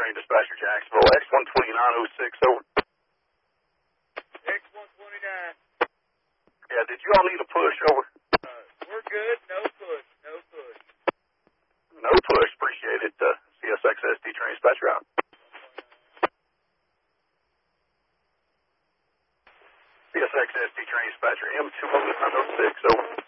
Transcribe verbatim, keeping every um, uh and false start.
train dispatcher Jacksonville, X one twenty-nine oh six, over. X one twenty-nine. Yeah, did you all need a push, over? Uh, we're good. No push. No push. No push, appreciate it. Uh, C S X S D train dispatcher out. C S X S D train dispatcher M two oh nine oh six, over.